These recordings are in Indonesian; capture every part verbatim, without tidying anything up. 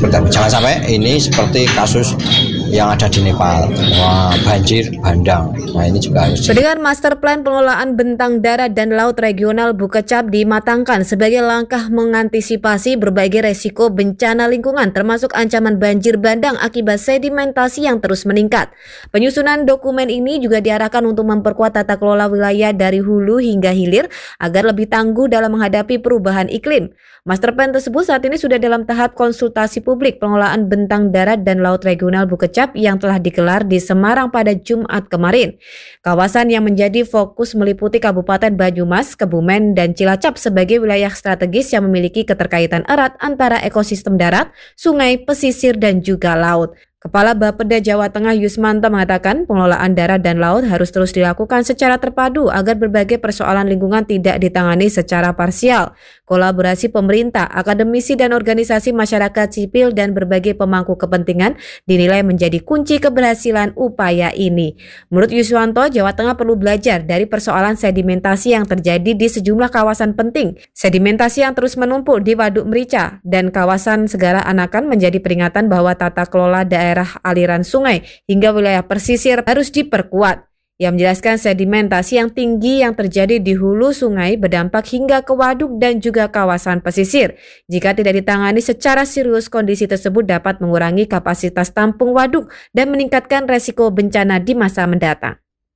seperti apa. Jangan sampai ini seperti kasus yang ada di Nepal, wah, banjir bandang. Nah ini juga harus. Pendengar, master plan pengelolaan bentang darat dan laut regional Bukecap dimatangkan sebagai langkah mengantisipasi berbagai resiko bencana lingkungan, termasuk ancaman banjir bandang akibat sedimentasi yang terus meningkat. Penyusunan dokumen ini juga diarahkan untuk memperkuat tata kelola wilayah dari hulu hingga hilir agar lebih tangguh dalam menghadapi perubahan iklim. Master plan tersebut saat ini sudah dalam tahap konsultasi publik pengelolaan bentang darat dan laut regional Bukecap yang telah digelar di Semarang pada Jumat kemarin. Kawasan yang menjadi fokus meliputi Kabupaten Banyumas, Kebumen, dan Cilacap sebagai wilayah strategis yang memiliki keterkaitan erat antara ekosistem darat, sungai, pesisir, dan juga laut. Kepala Bapeda Jawa Tengah Yusmanto mengatakan pengelolaan darat dan laut harus terus dilakukan secara terpadu agar berbagai persoalan lingkungan tidak ditangani secara parsial. Kolaborasi pemerintah, akademisi dan organisasi masyarakat sipil dan berbagai pemangku kepentingan dinilai menjadi kunci keberhasilan upaya ini. Menurut Yuswanto, Jawa Tengah perlu belajar dari persoalan sedimentasi yang terjadi di sejumlah kawasan penting. Sedimentasi yang terus menumpuk di Waduk Merica dan kawasan Segara Anakan menjadi peringatan bahwa tata kelola daerah daerah aliran sungai hingga wilayah pesisir harus diperkuat. Ia menjelaskan sedimentasi yang tinggi yang terjadi di hulu sungai berdampak hingga ke waduk dan juga kawasan pesisir. Jika tidak ditangani secara serius, kondisi tersebut dapat mengurangi kapasitas tampung waduk dan meningkatkan resiko bencana di masa mendatang.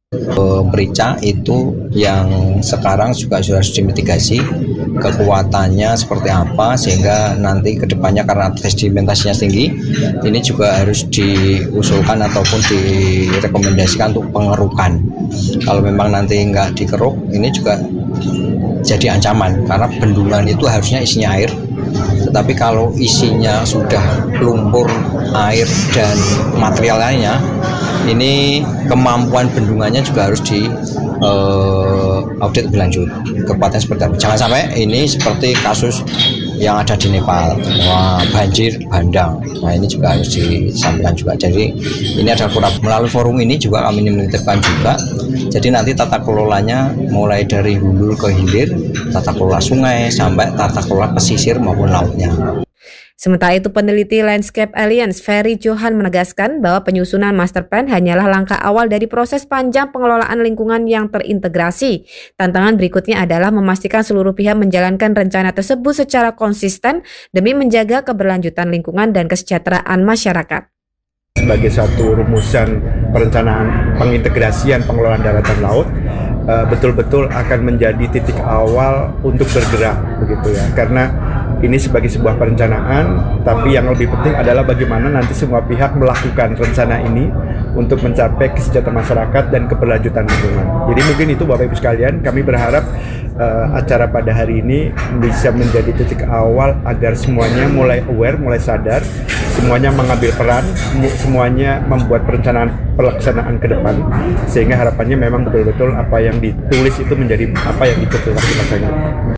Merica itu yang sekarang juga sudah dimitigasi kekuatannya seperti apa sehingga nanti kedepannya karena sedimentasinya tinggi ini juga harus diusulkan ataupun direkomendasikan untuk pengerukan. Kalau memang nanti nggak dikeruk ini juga jadi ancaman karena bendungan itu harusnya isinya air, tetapi kalau isinya sudah lumpur, air dan material lainnya, ini kemampuan bendungannya juga harus di uh, audit lebih lanjut kekuatan seperti apa. Jangan sampai ini seperti kasus yang ada di Nepal, wah, banjir bandang. Nah ini juga harus disampaikan juga. Jadi ini adalah kurang melalui forum ini juga kami menitipkan juga. Jadi nanti tata kelolanya mulai dari hulu ke hilir, tata kelola sungai sampai tata kelola pesisir maupun lautnya. Sementara itu, peneliti Landscape Alliance Ferry Johan menegaskan bahwa penyusunan master plan hanyalah langkah awal dari proses panjang pengelolaan lingkungan yang terintegrasi. Tantangan berikutnya adalah memastikan seluruh pihak menjalankan rencana tersebut secara konsisten demi menjaga keberlanjutan lingkungan dan kesejahteraan masyarakat. Sebagai satu rumusan perencanaan pengintegrasian pengelolaan darat dan laut, betul-betul akan menjadi titik awal untuk bergerak, begitu ya. Karena ini sebagai sebuah perencanaan, tapi yang lebih penting adalah bagaimana nanti semua pihak melakukan rencana ini untuk mencapai kesejahteraan masyarakat dan keberlanjutan lingkungan. Jadi mungkin itu Bapak Ibu sekalian, kami berharap uh, acara pada hari ini bisa menjadi titik awal agar semuanya mulai aware, mulai sadar, semuanya mengambil peran, semuanya membuat perencanaan pelaksanaan ke depan, sehingga harapannya memang betul-betul apa yang ditulis itu menjadi apa yang ikut dilaksanakan.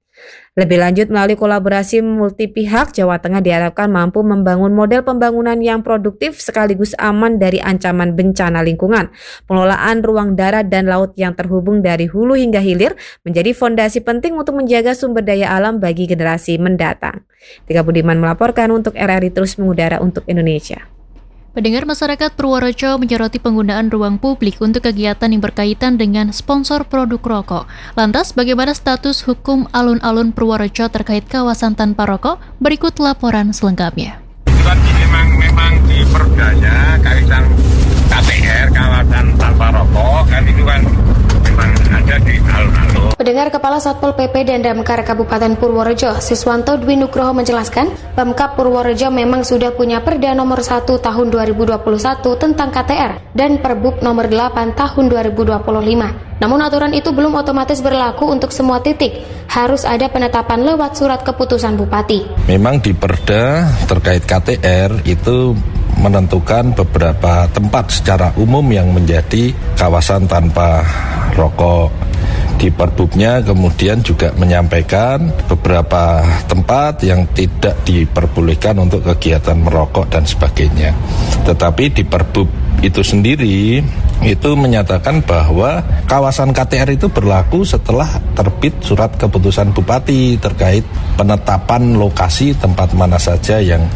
Lebih lanjut, melalui kolaborasi multi pihak, Jawa Tengah diharapkan mampu membangun model pembangunan yang produktif sekaligus aman dari ancaman bencana lingkungan. Pengelolaan ruang darat dan laut yang terhubung dari hulu hingga hilir menjadi fondasi penting untuk menjaga sumber daya alam bagi generasi mendatang. Tika Budiman melaporkan untuk R R I Terus Mengudara untuk Indonesia. Pendengar, masyarakat Purworejo menyoroti penggunaan ruang publik untuk kegiatan yang berkaitan dengan sponsor produk rokok. Lantas, bagaimana status hukum alun-alun Purworejo terkait kawasan tanpa rokok? Berikut laporan selengkapnya. Memang memang di perdanya kaitan K T R kawasan tanpa rokok kan itu kan memang ada di alun-alun. Pendengar, Kepala Satpol P P dan Damkar Kabupaten Purworejo, Siswanto Dwi Nugroho menjelaskan, Pemkab Purworejo memang sudah punya Perda nomor satu tahun dua ribu dua puluh satu tentang K T R dan Perbub nomor delapan tahun dua ribu dua puluh lima. Namun aturan itu belum otomatis berlaku untuk semua titik. Harus ada penetapan lewat surat keputusan Bupati. Memang di Perda terkait K T R itu menentukan beberapa tempat secara umum yang menjadi kawasan tanpa rokok. Di Perbubnya kemudian juga menyampaikan beberapa tempat yang tidak diperbolehkan untuk kegiatan merokok dan sebagainya. Tetapi di Perbub itu sendiri itu menyatakan bahwa kawasan K T R itu berlaku setelah terbit surat keputusan Bupati terkait penetapan lokasi tempat mana saja yang